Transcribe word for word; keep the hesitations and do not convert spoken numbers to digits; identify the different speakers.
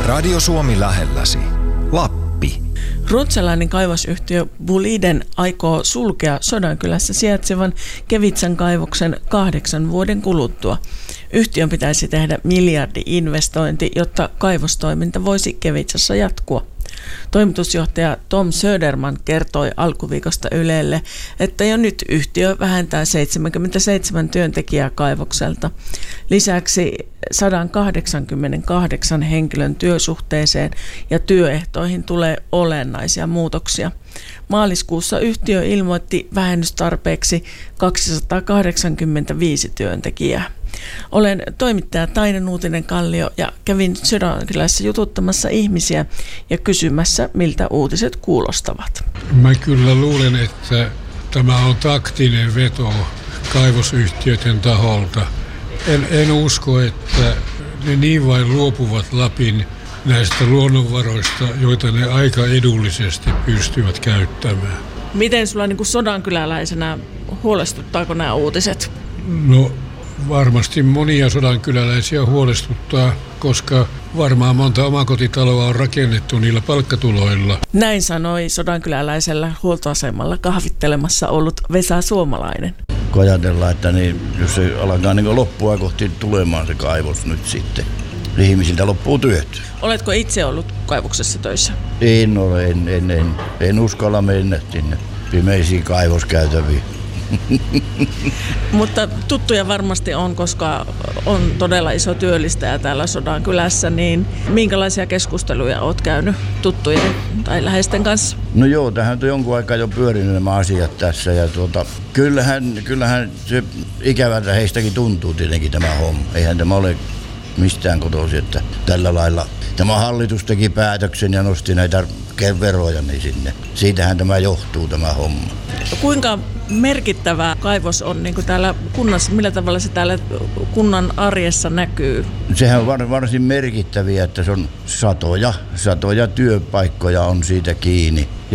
Speaker 1: Radio Suomi lähelläsi. Lappi.
Speaker 2: Ruotsalainen kaivosyhtiö Boliden aikoo sulkea Sodankylässä sijaitsevan Kevitsan kaivoksen kahdeksan vuoden kuluttua. Yhtiön pitäisi tehdä miljardi-investointi, jotta kaivostoiminta voisi Kevitsassa jatkua. Toimitusjohtaja Tom Söderman kertoi alkuviikosta Ylelle, että jo nyt yhtiö vähentää seitsemänkymmentäseitsemän työntekijää kaivokselta. Lisäksi sata kahdeksankymmentäkahdeksan henkilön työsuhteeseen ja työehtoihin tulee olennaisia muutoksia. Maaliskuussa yhtiö ilmoitti vähennystarpeeksi kaksisataakahdeksankymmentäviisi työntekijää. Olen toimittaja Taina Nuutinen-Kallio ja kävin Sodankylässä jututtamassa ihmisiä ja kysymässä, miltä uutiset kuulostavat.
Speaker 3: Mä kyllä luulen, että tämä on taktinen veto kaivosyhtiöiden taholta. En, en usko, että ne niin vain luopuvat Lapin näistä luonnonvaroista, joita ne aika edullisesti pystyvät käyttämään.
Speaker 2: Miten sulla niin kuin sodankyläläisenä huolestuttaako nämä uutiset?
Speaker 3: No varmasti monia sodankyläläisiä huolestuttaa, koska varmaan monta omakotitaloa on rakennettu niillä palkkatuloilla.
Speaker 2: Näin sanoi sodankyläläisellä huoltoasemalla kahvittelemassa ollut Vesa Suomalainen.
Speaker 4: Kun ajatellaan, että niin, jos se alkaa niin loppua kohti tulemaan se kaivos nyt sitten, niin ihmisiltä loppuu työt.
Speaker 2: Oletko itse ollut kaivoksessa töissä?
Speaker 4: En ole, en, en, en, en uskalla mennä sinne pimeisiin kaivoskäytäviin.
Speaker 2: Mutta tuttuja varmasti on, koska on todella iso työllistäjä täällä Sodankylässä, niin minkälaisia keskusteluja olet käynyt tuttujen tai läheisten kanssa?
Speaker 4: No joo, tähän on jonkun aikaa jo pyörinyt nämä asiat tässä ja tuota, kyllähän, kyllähän se ikävältä heistäkin tuntuu tietenkin tämä homma. Eihän tämä ole mistään kotoisin, että tällä lailla tämä hallitus teki päätöksen ja nosti näitä veroja niin sinne. Siitähän tämä johtuu tämä homma.
Speaker 2: Kuinka merkittävä kaivos on niin kuin täällä kunnassa, millä tavalla se täällä kunnan arjessa näkyy?
Speaker 4: Sehän on var, varsin merkittäviä, että se on satoja, satoja työpaikkoja on siitä kiinni.